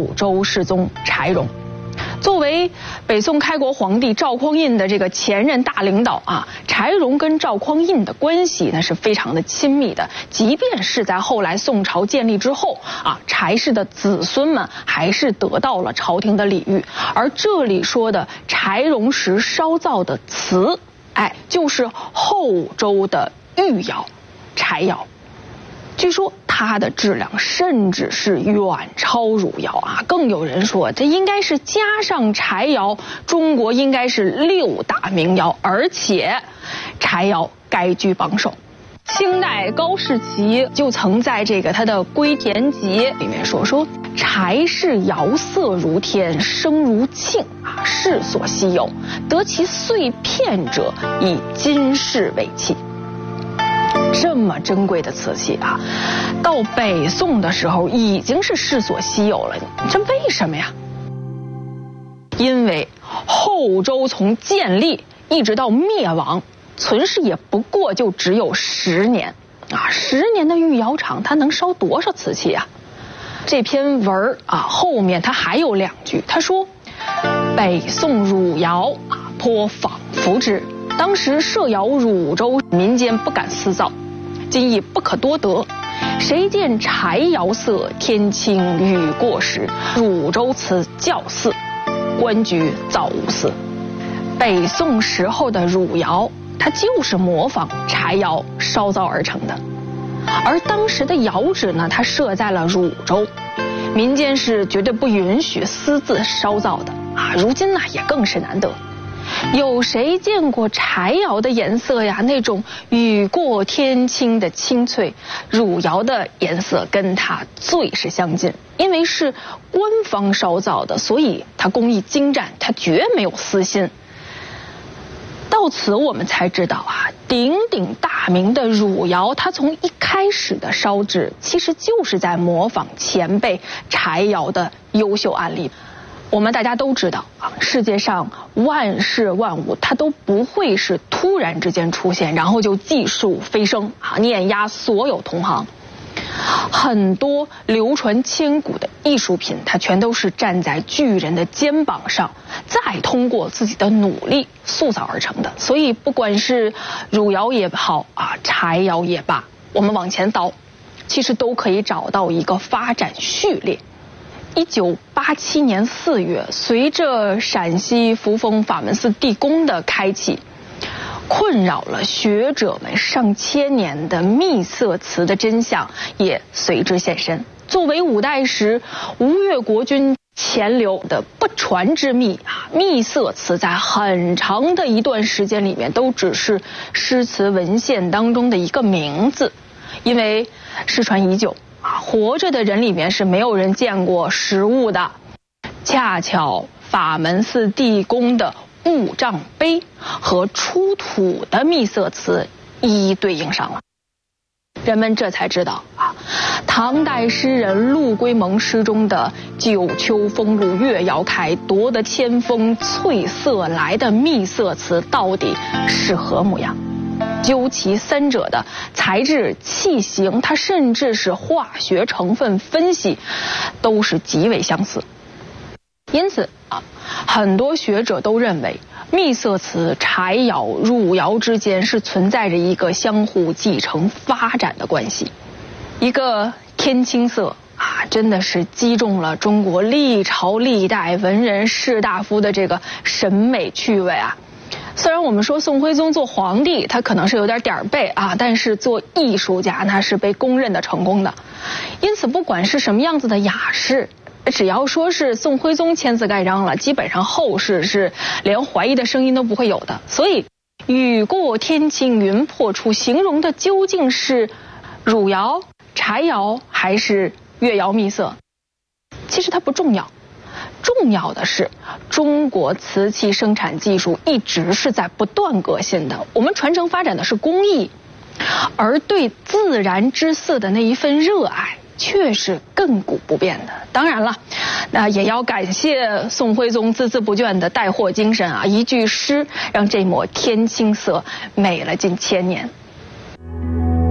后周世宗柴荣。作为北宋开国皇帝赵匡胤的这个前任大领导啊，柴荣跟赵匡胤的关系那是非常的亲密的。即便是在后来宋朝建立之后啊，柴氏的子孙们还是得到了朝廷的礼遇。而这里说的柴荣时烧造的瓷，就是后周的御窑柴窑。据说它的质量甚至是远超汝窑啊！更有人说，这应该是加上柴窑，中国应该是6大名窑，而且柴窑该居榜首。清代高士奇就曾在他的《归田集》里面说柴氏窑色如天，声如磬啊，世所稀有，得其碎片者，以金饰为器。这么珍贵的瓷器啊，到北宋的时候已经是世所稀有了。这为什么呀？因为后周从建立一直到灭亡，存世也不过就只有10年啊！10年的御窑厂，它能烧多少瓷器啊？这篇文啊后面它还有2句，他说：“北宋汝窑啊，颇仿服之。当时设窑汝州，民间不敢私造，今亦不可多得。谁见柴窑色，天清雨过时，汝州瓷较似，官居造无私。”北宋时候的汝窑，它就是模仿柴窑烧造而成的。而当时的窑址呢，它设在了汝州，民间是绝对不允许私自烧造的啊。如今呢，也更是难得。有谁见过柴窑的颜色呀？那种雨过天青的清脆，汝窑的颜色跟它最是相近。因为是官方烧造的，所以它工艺精湛，它绝没有私心。到此我们才知道啊，鼎鼎大名的汝窑，它从一开始的烧制，其实就是在模仿前辈柴窑的优秀案例。我们大家都知道啊，世界上万事万物它都不会是突然之间出现，然后就技术飞升啊，碾压所有同行。很多流传千古的艺术品，它全都是站在巨人的肩膀上，再通过自己的努力塑造而成的。所以不管是汝窑也好啊，柴窑也罢，我们往前倒，其实都可以找到一个发展序列。1987年4月，随着陕西扶风法门寺地宫的开启，困扰了学者们上千年的秘色瓷的真相也随之现身。作为5代时吴越国君钱镠的不传之秘啊，秘色瓷在很长的一段时间里面都只是诗词文献当中的一个名字，因为失传已久啊，活着的人里面是没有人见过实物的。恰巧法门寺地宫的物丈碑和出土的秘色瓷一一对应上了，人们这才知道啊，唐代诗人陆龟蒙诗中的“九秋风露月遥开，夺得千峰翠色来”的秘色瓷到底是何模样。究其3者的材质、器型，它甚至是化学成分分析，都是极为相似。因此啊，很多学者都认为秘色瓷、柴窑、汝窑之间是存在着一个相互继承发展的关系。一个天青色啊，真的是击中了中国历朝历代文人士大夫的这个审美趣味啊。虽然我们说宋徽宗做皇帝他可能是有点点儿背啊，但是做艺术家那是被公认的成功的。因此不管是什么样子的雅士，只要说是宋徽宗签字盖章了，基本上后世是连怀疑的声音都不会有的。所以雨过天晴云破处形容的究竟是汝窑、柴窑还是越窑秘色，其实它不重要。重要的是中国瓷器生产技术一直是在不断革新的，我们传承发展的是工艺，而对自然之色的那一份热爱却是亘古不变的。当然了，那也要感谢宋徽宗孜孜不倦的带货精神啊，一句诗让这抹天青色美了近1000年。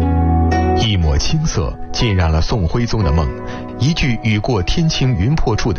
一抹青色浸染了宋徽宗的梦，一句雨过天晴云破处的